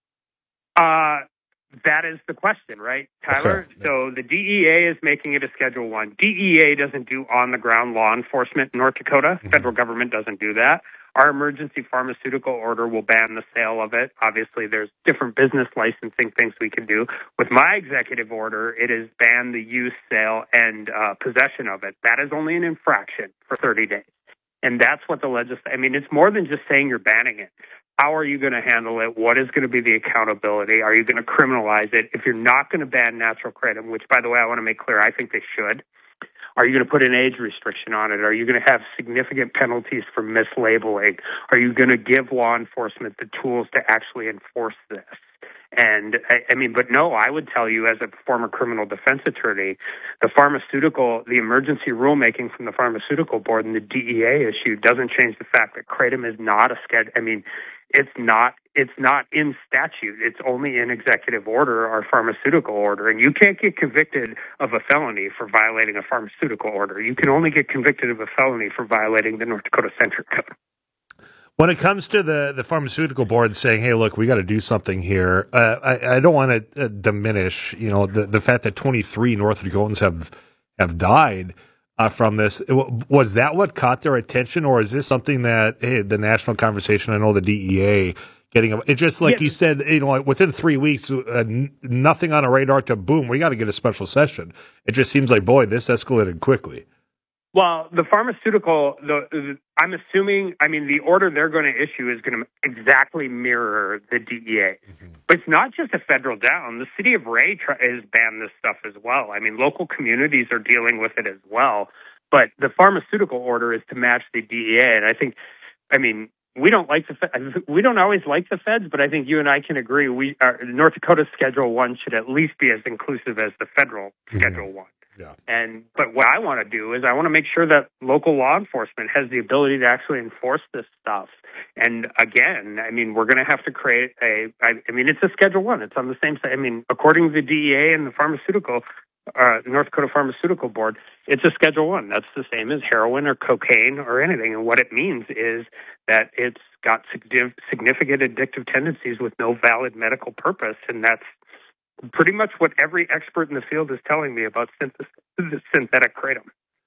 Uh, that is the question, right, Tyler? Okay. So the D E A is making it a Schedule One. D E A doesn't do on-the-ground law enforcement in North Dakota. Mm-hmm. Federal government doesn't do that. Our emergency pharmaceutical order will ban the sale of it. Obviously, there's different business licensing things we can do. With my executive order, it is ban the use, sale, and uh, possession of it. That is only an infraction for thirty days. And that's what the legislature, I mean, it's more than just saying you're banning it. How are you going to handle it? What is going to be the accountability? Are you going to criminalize it? If you're not going to ban natural kratom, which, by the way, I want to make clear, I think they should, are you going to put an age restriction on it? Are you going to have significant penalties for mislabeling? Are you going to give law enforcement the tools to actually enforce this? And, I, I mean, but no, I would tell you as a former criminal defense attorney, the pharmaceutical, the emergency rulemaking from the pharmaceutical board and the D E A issue doesn't change the fact that kratom is not a schedule. I mean, it's not, it's not in statute. It's only in executive order or pharmaceutical order. And you can't get convicted of a felony for violating a pharmaceutical order. You can only get convicted of a felony for violating the North Dakota Centric Code. When it comes to the, the pharmaceutical board saying, hey, look, we got to do something here, uh, I, I don't want to uh, diminish, you know, the, the fact that twenty-three North Dakotans have have died uh, from this. Was that what caught their attention, or is this something that, hey, the national conversation, I know the D E A getting, it just like yeah. you said, you know, within three weeks, uh, n- nothing on a radar to boom, we got to get a special session. It just seems like, boy, this escalated quickly. Well, the pharmaceutical, the, the I'm assuming, I mean, the order they're going to issue is going to exactly mirror the D E A. Mm-hmm. But it's not just a federal down. The city of Ray try, has banned this stuff as well. I mean, local communities are dealing with it as well. But the pharmaceutical order is to match the D E A. And I think, I mean, we don't like the we don't always like the feds, but I think you and I can agree we are, North Dakota's Schedule One should at least be as inclusive as the federal mm-hmm. Schedule One. Yeah. And but what I want to do is I want to make sure that local law enforcement has the ability to actually enforce this stuff. And again, I mean, we're going to have to create a. I, I mean, it's a Schedule One. It's on the same side. I mean, according to the D E A and the pharmaceutical, uh, North Dakota Pharmaceutical Board, it's a Schedule One. That's the same as heroin or cocaine or anything. And what it means is that it's got significant addictive tendencies with no valid medical purpose, and that's pretty much what every expert in the field is telling me about synth- synthetic kratom.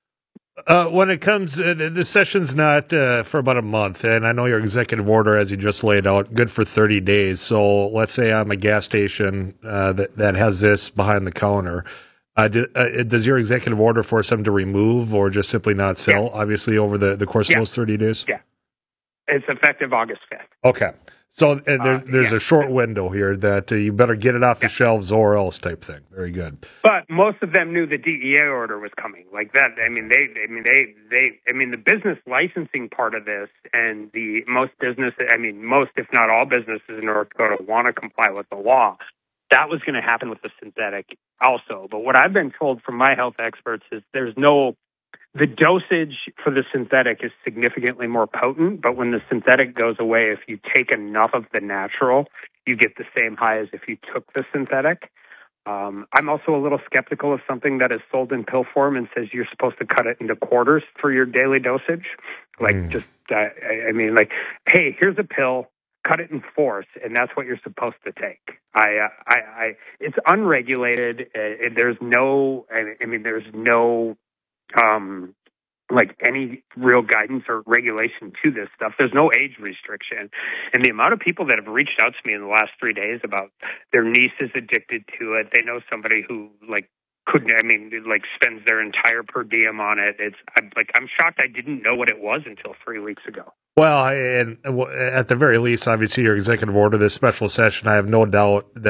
Uh, when it comes, uh, the session's not uh, for about a month, and I know your executive order, as you just laid out, good for thirty days. So let's say I'm a gas station uh, that, that has this behind the counter. Uh, do, uh, does your executive order force them to remove or just simply not sell, yeah. obviously, over the, the course yeah. of those thirty days? Yeah. It's effective August fifth. Okay. So uh, there's, uh, there's yeah. a short window here that uh, you better get it off the yeah. shelves or else type thing. Very good. But most of them knew the D E A order was coming. Like that, I mean, they, I mean, they, they, I mean, the business licensing part of this and the most business, I mean, most, if not all businesses in North Dakota want to comply with the law. That was going to happen with the synthetic also. But what I've been told from my health experts is there's no, the dosage for the synthetic is significantly more potent, but when the synthetic goes away, if you take enough of the natural, you get the same high as if you took the synthetic. Um, I'm also a little skeptical of something that is sold in pill form and says you're supposed to cut it into quarters for your daily dosage. Like mm. just, uh, I, I mean, like, hey, here's a pill, cut it in fourths, and that's what you're supposed to take. I, uh, I, I, it's unregulated. Uh, there's no, I, I mean, there's no, um, like any real guidance or regulation to this stuff. There's no age restriction. And the amount of people that have reached out to me in the last three days about their niece is addicted to it. They know somebody who like couldn't, I mean, like spends their entire per diem on it. It's I'm, like, I'm shocked I didn't know what it was until three weeks ago. Well, and at the very least, obviously your executive order, this special session, I have no doubt that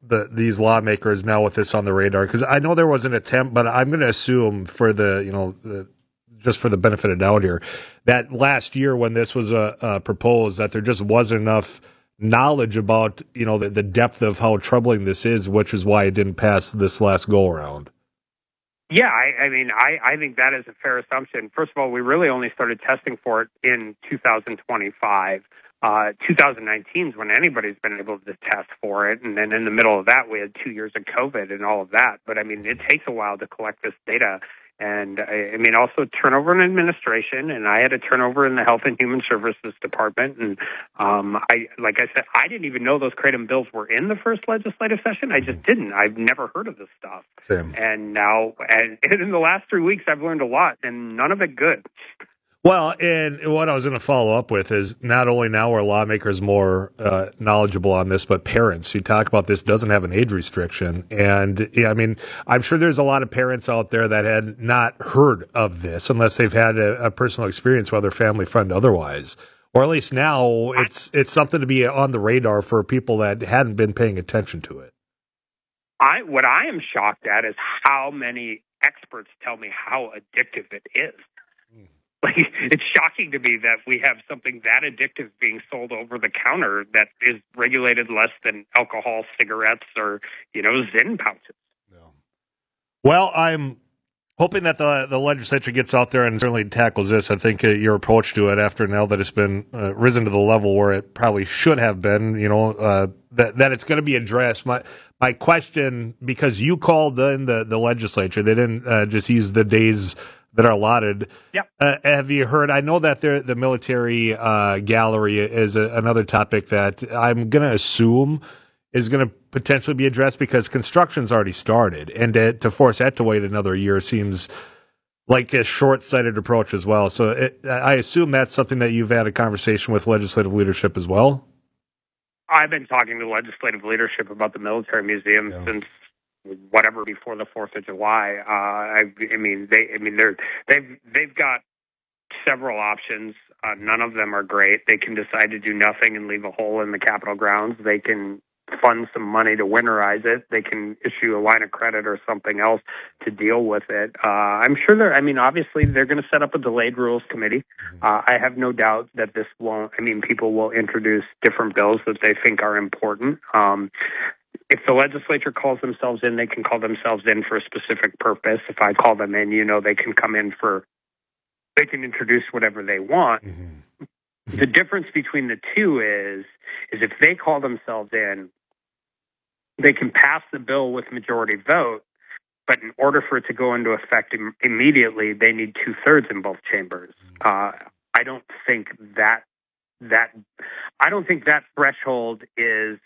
the these lawmakers now with this on the radar? Because I know there was an attempt, but I'm going to assume for the you know the, just for the benefit of doubt here, that last year when this was uh, uh, proposed, that there just wasn't enough knowledge about you know the, the depth of how troubling this is, which is why it didn't pass this last go around. Yeah, I, I mean, I, I think that is a fair assumption. First of all, we really only started testing for it in two thousand twenty-five. Uh, twenty nineteen is when anybody's been able to test for it. And then in the middle of that, we had two years of COVID and all of that. But I mean, it takes a while to collect this data. And I, I mean, also turnover in administration. And I had a turnover in the Health and Human Services Department. And um, I, like I said, I didn't even know those Kratom bills were in the first legislative session. I just didn't. I've never heard of this stuff. Same. And now, and, and in the last three weeks, I've learned a lot, and none of it good. Well, and what I was going to follow up with is not only now are lawmakers more uh, knowledgeable on this, but parents who talk about this doesn't have an age restriction. And yeah, I mean, I'm sure there's a lot of parents out there that had not heard of this unless they've had a, a personal experience, whether family, friend, otherwise. Or at least now it's it's something to be on the radar for people that hadn't been paying attention to it. I what I am shocked at is how many experts tell me how addictive it is. Like, it's shocking to me that we have something that addictive being sold over the counter that is regulated less than alcohol, cigarettes, or, you know, Zyn pouches. Well, I'm hoping that the the legislature gets out there and certainly tackles this. I think uh, your approach to it after now that it's been uh, risen to the level where it probably should have been, you know, uh, that that it's going to be addressed. My my question, because you called in the, the legislature, they didn't uh, just use the days that are allotted. Yep. Uh, have you heard? I know that there, the military uh, gallery is a, another topic that I'm going to assume is going to potentially be addressed because construction's already started, and to, to force that to wait another year seems like a short-sighted approach as well. So it, I assume that's something that you've had a conversation with legislative leadership as well. I've been talking to legislative leadership about the military museum yeah. since whatever before the Fourth of July. Uh, I, I mean, they, I mean, they're they've they've got several options. Uh, none of them are great. They can decide to do nothing and leave a hole in the Capitol grounds. They can fund some money to winterize it. They can issue a line of credit or something else to deal with it. Uh, I'm sure they're, I mean, obviously they're going to set up a delayed rules committee. Uh, I have no doubt that this won't, I mean, people will introduce different bills that they think are important. Um, if the legislature calls themselves in, they can call themselves in for a specific purpose. If I call them in, you know, they can come in for, they can introduce whatever they want. Mm-hmm. The difference between the two is, is if they call themselves in, they can pass the bill with majority vote, but in order for it to go into effect im- immediately, they need two thirds in both chambers. Uh, I don't think that that I don't think that threshold is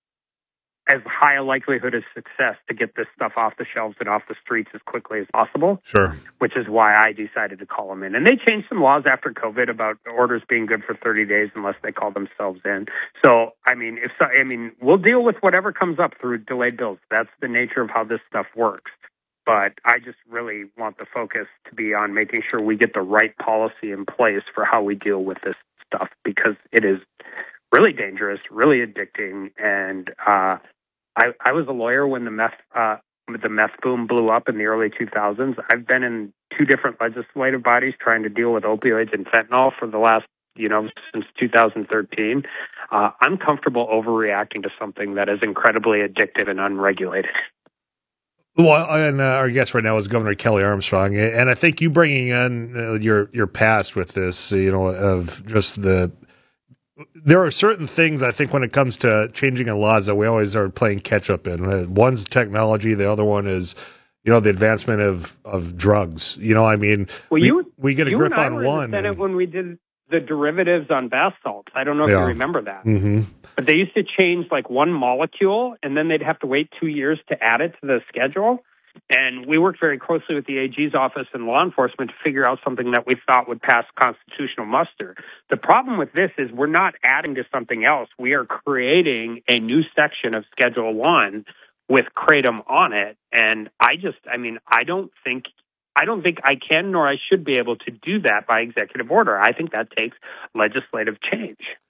as high a likelihood of success to get this stuff off the shelves and off the streets as quickly as possible. Sure. Which is why I decided to call them in. And they changed some laws after COVID about orders being good for thirty days unless they call themselves in. So, I mean, if so, I mean, we'll deal with whatever comes up through delayed bills. That's the nature of how this stuff works. But I just really want the focus to be on making sure we get the right policy in place for how we deal with this stuff, because it is really dangerous, really addicting, and uh, I, I was a lawyer when the meth uh, the meth boom blew up in the early two thousands. I've been in two different legislative bodies trying to deal with opioids and fentanyl for the last, you know, since two thousand thirteen. Uh, I'm comfortable overreacting to something that is incredibly addictive and unregulated. Well, and uh, our guest right now is Governor Kelly Armstrong, and I think you bringing in uh, your your past with this, you know, of just the. There are certain things, I think, when it comes to changing in laws that we always are playing catch-up in. One's technology. The other one is, you know, the advancement of, of drugs. You know, I mean, well, we, you, we get a you grip and I on were one. In the Senate and, when we did the derivatives on bath salts. I don't know if yeah. you remember that. Mm-hmm. But they used to change, like, one molecule, and then they'd have to wait two years to add it to the schedule. And we worked very closely with the A G's office and law enforcement to figure out something that we thought would pass constitutional muster. The problem with this is we're not adding to something else. We are creating a new section of Schedule One with kratom on it. And I just, I mean, I don't think, I don't think I can nor I should be able to do that by executive order. I think that takes legislative change.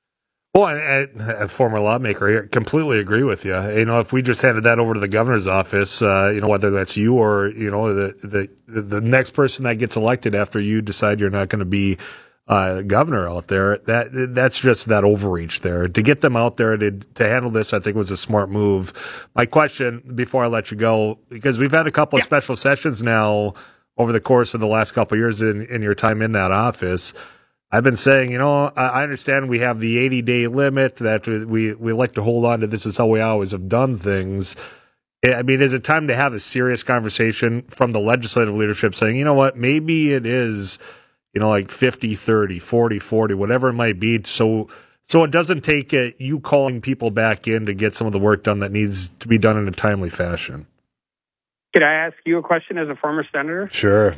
Well, I, I, a former lawmaker here, completely agree with you. You know, if we just handed that over to the governor's office, uh, you know, whether that's you or, you know, the, the, the next person that gets elected after you decide you're not going to be uh, governor out there, that that's just that overreach there. To get them out there to, to handle this, I think was a smart move. My question before I let you go, because we've had a couple yeah. of special sessions now over the course of the last couple of years in, in your time in that office. I've been saying, you know, I understand we have the eighty-day limit, that we, we like to hold on to. This is how we always have done things. I mean, is it time to have a serious conversation from the legislative leadership saying, you know what, maybe it is, you know, like fifty thirty, forty forty, whatever it might be, so so it doesn't take uh, you calling people back in to get some of the work done that needs to be done in a timely fashion? Could I ask you a question as a former senator? Sure.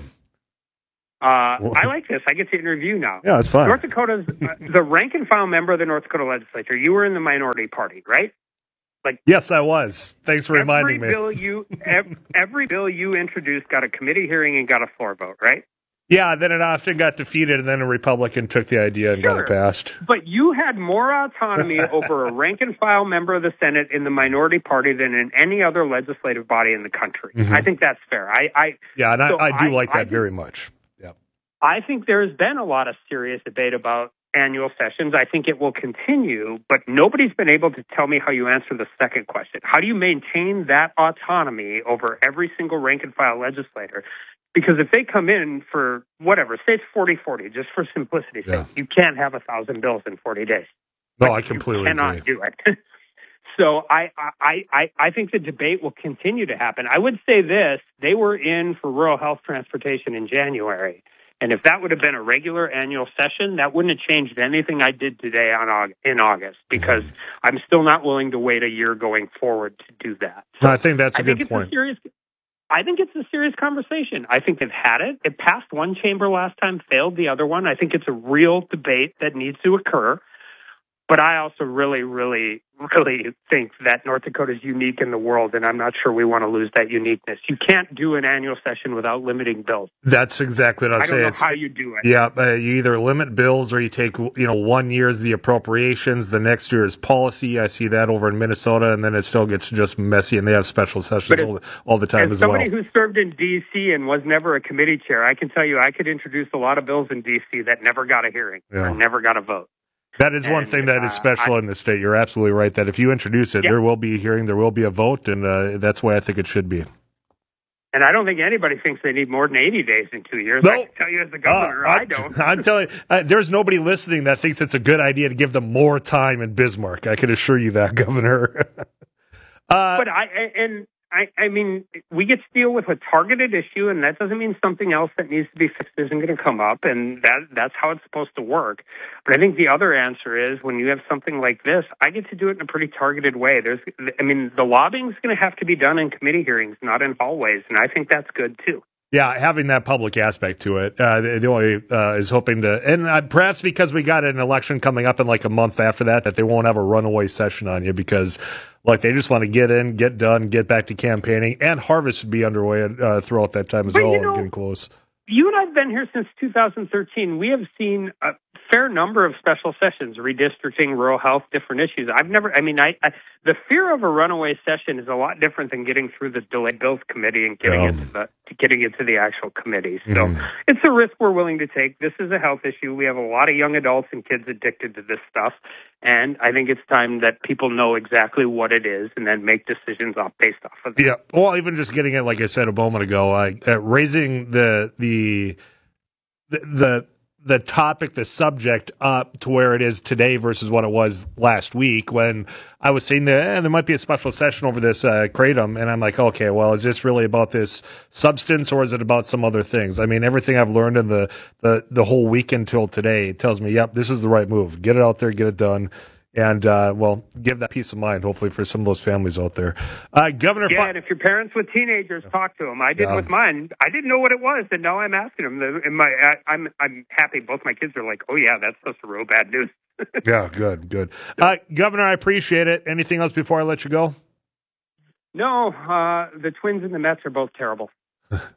Uh, I like this. I get to interview now. Yeah, that's fine. North Dakota's uh, the rank and file member of the North Dakota legislature. You were in the minority party, right? Like yes, I was. Thanks for reminding every me. Bill you, every, every bill you introduced got a committee hearing and got a floor vote, right? Yeah, then it often got defeated, and then a Republican took the idea and sure. got it passed. But you had more autonomy over a rank and file member of the Senate in the minority party than in any other legislative body in the country. Mm-hmm. I think that's fair. I, I yeah, and so I, I do I, like that I, very much. I think there's been a lot of serious debate about annual sessions. I think it will continue, but nobody's been able to tell me how you answer the second question. How do you maintain that autonomy over every single rank and file legislator? Because if they come in for whatever, say it's forty forty, just for simplicity's yeah. sake, you can't have a thousand bills in forty days. No, but I completely you cannot agree. do it. So I, I, I, I think the debate will continue to happen. I would say this, they were in for rural health transportation in January. And if that would have been a regular annual session, that wouldn't have changed anything I did today on August, in August, because mm-hmm. I'm still not willing to wait a year going forward to do that. So no, I think that's a I good think point. It's a serious, I think it's a serious conversation. I think they've had it. It passed one chamber last time, failed the other one. I think it's a real debate that needs to occur. But I also really, really, really think that North Dakota is unique in the world, and I'm not sure we want to lose that uniqueness. You can't do an annual session without limiting bills. That's exactly what I was saying. I don't know how you do it. Yeah, uh, you either limit bills or you take, you know, one year is the appropriations, the next year is policy. I see that over in Minnesota, and then it still gets just messy, and they have special sessions all, all the time as, as well. Somebody who served in D C and was never a committee chair, I can tell you I could introduce a lot of bills in D C that never got a hearing yeah. or never got a vote. That is one and, thing that is special uh, I, in the state. You're absolutely right that if you introduce it, yeah. there will be a hearing, there will be a vote, and uh, that's the way I think it should be. And I don't think anybody thinks they need more than eighty days in two years. No. I can tell you as the governor, uh, I, I don't. I'm telling you, uh, there's nobody listening that thinks it's a good idea to give them more time in Bismarck. I can assure you that, Governor. uh, but I and I, I mean, we get to deal with a targeted issue, and that doesn't mean something else that needs to be fixed isn't going to come up, and that that's how it's supposed to work. But I think the other answer is when you have something like this, I get to do it in a pretty targeted way. There's, I mean, the lobbying is going to have to be done in committee hearings, not in hallways, and I think that's good too. Yeah, having that public aspect to it. Uh, the, the only uh, is hoping to, and uh, perhaps because we got an election coming up in like a month after that, that they won't have a runaway session on you because, like, they just want to get in, get done, get back to campaigning, and harvest would be underway uh, throughout that time as but well, you know, and getting close. You and I've been here since two thousand thirteen. We have seen a fair number of special sessions, redistricting, rural health, different issues. I've never, I mean, I, I the fear of a runaway session is a lot different than getting through the delayed bills committee and getting Um, it to the to getting it to the actual committee. So Mhm. it's a risk we're willing to take. This is a health issue. We have a lot of young adults and kids addicted to this stuff, and I think it's time that people know exactly what it is and then make decisions off based off of it. Yeah, well, even just getting it, like I said a moment ago, I, uh, raising the the the the the topic, the subject up to where it is today versus what it was last week when I was saying that eh, there might be a special session over this uh, kratom, and I'm like, okay, well, is this really about this substance or is it about some other things? I mean, everything I've learned in the the, the whole week until today tells me, yep, this is the right move. Get it out there, get it done. And, uh, well, give that peace of mind, hopefully, for some of those families out there. Uh, Governor Yeah, Fa- and if your parents with teenagers, talk to them. I did Yeah. with mine. I didn't know what it was, and now I'm asking them. And my, I, I'm, I'm happy. Both my kids are like, "Oh yeah, that's that's real bad news." Yeah, good, good. Uh, Governor, I appreciate it. Anything else before I let you go? No, uh, the Twins and the Mets are both terrible.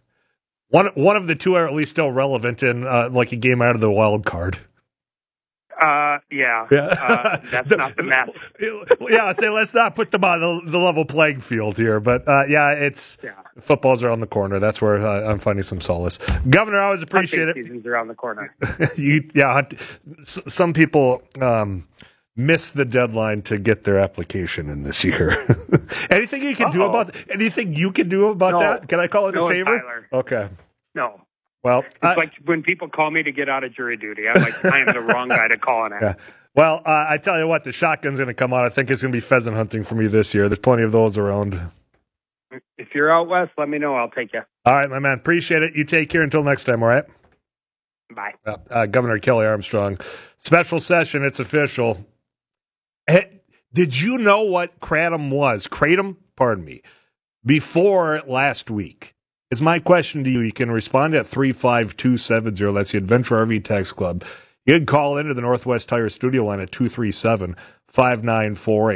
One one of the two are at least still relevant in uh, like a game out of the wild card. Uh, yeah. Yeah. Uh, that's not the mess. Yeah, I say let's not put them on the, the level playing field here. But, uh, yeah, it's yeah. football's around the corner. That's where uh, I'm finding some solace. Governor, I always appreciate Hunting it. Season's around the corner. you, yeah, hunt, s- some people um, miss the deadline to get their application in this year. Anything you can Uh-oh. do about anything you can do about No. that? Can I call it No, a favor? Tyler. Okay. No. Well, It's I, like when people call me to get out of jury duty. I'm like, I am the wrong guy to call on it. yeah. Well, uh, I tell you what, the shotgun's going to come out. I think it's going to be pheasant hunting for me this year. There's plenty of those around. If you're out west, let me know. I'll take you. All right, my man. Appreciate it. You take care until next time, all right? Bye. Uh, uh, Governor Kelly Armstrong. Special session. It's official. Hey, did you know what Kratom was? Kratom, pardon me, before last week? Is my question to you. You can respond at three five two seven zero. That's the Adventure R V Text Club. You can call into the Northwest Tire Studio line at two three seven, five nine four eight.